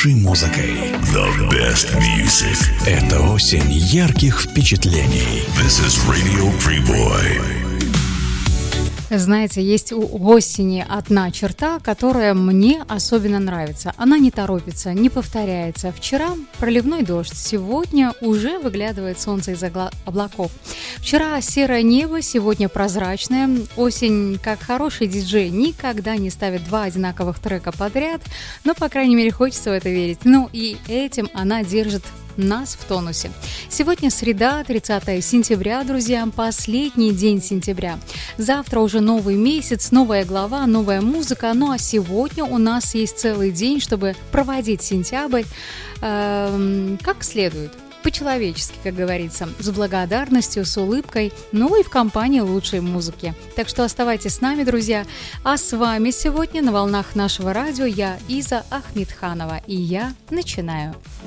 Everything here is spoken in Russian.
лучшей музыкой. The best music. Это осень ярких впечатлений. This is Radio Preboy. Знаете, есть у осени одна черта, которая мне особенно нравится. Она не торопится, не повторяется. Вчера проливной дождь, сегодня уже выглядывает солнце из облаков. Вчера серое небо, сегодня прозрачное. Осень, как хороший диджей, никогда не ставит два одинаковых трека подряд, но, по крайней мере, хочется в это верить. Ну и этим она держит нас в тонусе. Сегодня среда, 30 сентября, друзья, последний день сентября. Завтра уже новый месяц, новая глава, новая музыка. Ну а сегодня у нас есть целый день, чтобы проводить сентябрь как следует. По-человечески, как говорится, с благодарностью, с улыбкой, ну и в компании лучшей музыки. Так что оставайтесь с нами, друзья. А с вами сегодня на волнах нашего радио я, Иза Ахмедханова, и я начинаю.